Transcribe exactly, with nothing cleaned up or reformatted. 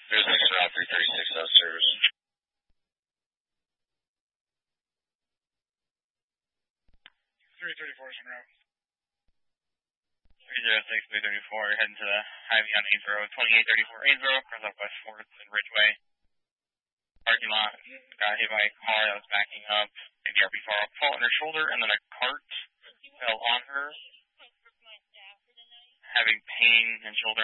There's a Route three thirty-six upstairs. three thirty-four is en route. three oh six, three thirty-four, you're heading to the highway on Ainsboro, twenty-eight thirty-four Ainsboro, across up West fourth and Ridgeway. Parking lot, got hit by a car that was backing up, maybe R P far up, fall on her shoulder, and then a cart fell on her, having pain in shoulder